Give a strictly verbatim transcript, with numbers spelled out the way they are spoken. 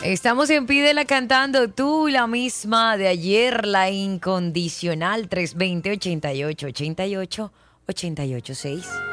Estamos en Pídela cantando tú, la misma de ayer, la incondicional tres dos cero, ochenta y ocho ochenta y ocho ochenta y ocho seis.